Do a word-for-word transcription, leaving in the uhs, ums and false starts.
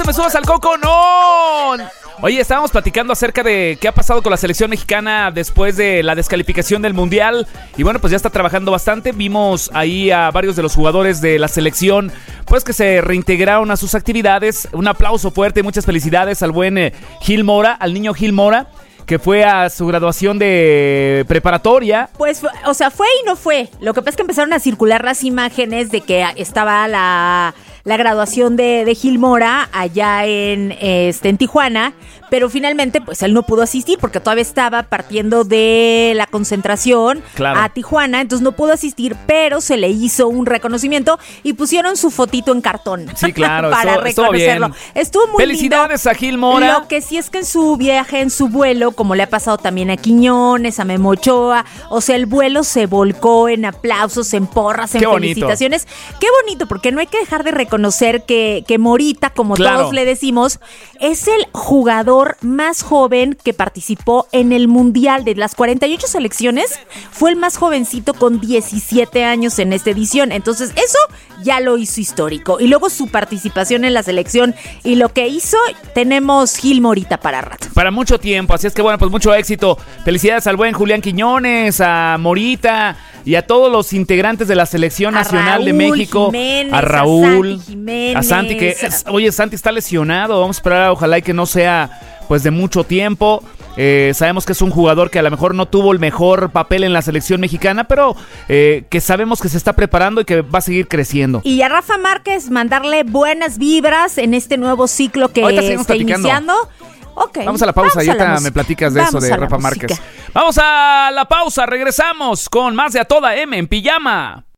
me subas al coco, no. Oye, estábamos platicando acerca de qué ha pasado con la selección mexicana después de la descalificación del Mundial. Y bueno, pues ya está trabajando bastante. Vimos ahí a varios de los jugadores de la selección, pues que se reintegraron a sus actividades. Un aplauso fuerte y muchas felicidades al buen eh, Gil Mora, al niño Gil Mora, que fue a su graduación de preparatoria. Pues, o sea, fue y no fue. Lo que pasa es que empezaron a circular las imágenes de que estaba la, la graduación de, de Gil Mora allá en, este, en Tijuana, pero finalmente pues él no pudo asistir porque todavía estaba partiendo de la concentración claro. a Tijuana, entonces no pudo asistir, pero se le hizo un reconocimiento y pusieron su fotito en cartón. Sí, claro, para estuvo, reconocerlo. Estuvo, bien. estuvo muy Felicidades lindo. a Gil Mora. Lo que sí es que en su viaje, en su vuelo, como le ha pasado también a Quiñones, a Memo Ochoa, o sea, el vuelo se volcó en aplausos, en porras, en Qué felicitaciones. Bonito. Qué bonito, porque no hay que dejar de reconocer que, que Morita, como claro. todos le decimos, es el jugador más joven que participó en el Mundial. De las cuarenta y ocho selecciones, fue el más jovencito con diecisiete años en esta edición. Entonces, eso ya lo hizo histórico. Y luego su participación en la selección y lo que hizo, tenemos Gil Morita para rato. Para mucho tiempo, así es que bueno, pues mucho éxito. Felicidades al buen Julián Quiñones, a Morita y a todos los integrantes de la Selección a Nacional Raúl de México. Jiménez, a Raúl, a Santi Jiménez. A Santi, que, es, oye, Santi está lesionado. Vamos a esperar, ojalá y que no sea pues de mucho tiempo. Eh, sabemos que es un jugador que a lo mejor no tuvo el mejor papel en la selección mexicana, pero eh, que sabemos que se está preparando y que va a seguir creciendo. Y a Rafa Márquez mandarle buenas vibras en este nuevo ciclo que está platicando. iniciando. Okay, vamos a la pausa y ahorita me platicas de vamos eso de Rafa Márquez. Vamos a la pausa, regresamos con más de A Toda M en Pijama.